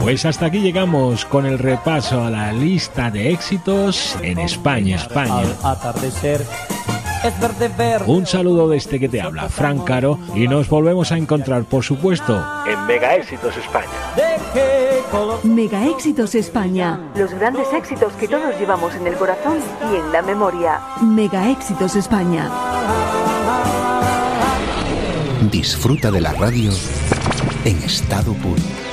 Pues hasta aquí llegamos con el repaso a la lista de éxitos en España. Al atardecer es verde, verde. Un saludo de este que te habla, Fran Caro, y nos volvemos a encontrar, por supuesto, en Mega Éxitos España. Mega Éxitos España. Los grandes éxitos que todos llevamos en el corazón y en la memoria. Mega Éxitos España. Disfruta de la radio en estado puro.